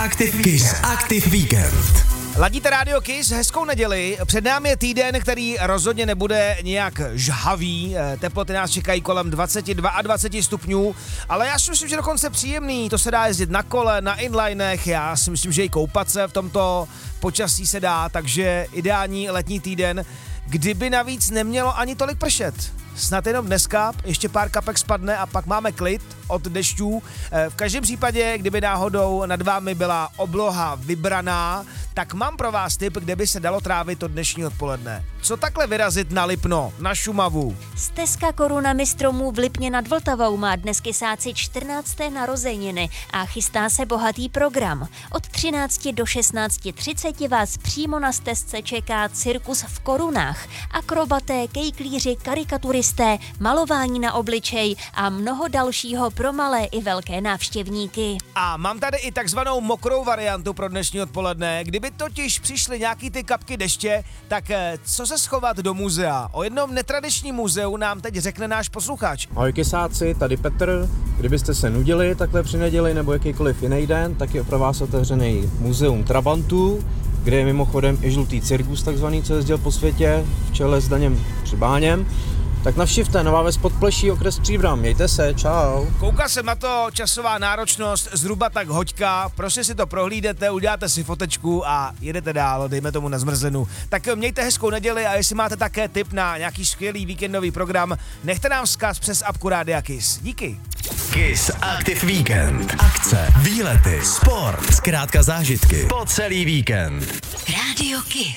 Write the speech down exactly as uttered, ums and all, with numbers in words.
Aktiv, Kiss Aktiv Víkend. Ladíte Rádio Kiss, hezkou neděli. Před námi je týden, který rozhodně nebude nějak žhavý. Teploty nás čekají kolem dvacet dva stupňů, ale já si myslím, že dokonce příjemný. To se dá jezdit na kole, na inlinech, já si myslím, že i koupat se v tomto počasí se dá, takže ideální letní týden, kdyby navíc nemělo ani tolik pršet. Snad jenom dneska, ještě pár kapek spadne a pak máme klid od dešťů. V každém případě, kdyby náhodou nad vámi byla obloha vybraná, tak mám pro vás tip, kde by se dalo trávit to dnešní odpoledne. Co takhle vyrazit na Lipno, na Šumavu? Stezka korunami stromů v Lipně nad Vltavou má dnes kysáci čtrnácté narozeniny a chystá se bohatý program. Od třinácti do šestnácti třiceti vás přímo na stezce čeká cirkus v korunách. Akrobaté, kejklíři, karikaturisté, malování na obličej a mnoho dalšího pro malé i velké návštěvníky. A mám tady i takzvanou mokrou variantu pro dnešní odpoledne. Kdyby totiž přišly nějaký ty kapky deště, tak co se schovat do muzea? O jednom netradičním muzeu nám teď řekne náš posluchač. Ahoj kysáci, tady Petr. Kdybyste se nudili takhle při neděli nebo jakýkoliv jiný den, tak je pro vás otevřený muzeum Trabantů, kde je mimochodem i žlutý cirkus takzvaný, co jezdil po světě v čele s Daněm Přibáněm. Tak navštivte, Nová Ves pod Pleší, okres Příbram. Mějte se, čau. Koukal jsem na to, časová náročnost zhruba tak hoďka, prostě si to prohlídete, uděláte si fotečku a jedete dál, dejme tomu na zmrzlinu. Tak mějte hezkou neděli a jestli máte také tip na nějaký skvělý víkendový program, nechte nám vzkaz přes apku Rádia Kiss. Díky. Kiss Aktiv Víkend. Akce, výlety, sport, zkrátka zážitky po celý víkend. Rádio Kiss.